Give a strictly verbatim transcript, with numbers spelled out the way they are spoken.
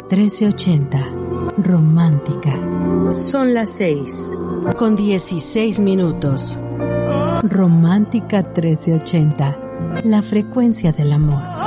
trece ochenta. Romántica. Son las seis, con dieciséis minutos. Romántica trece ochenta. La frecuencia del amor.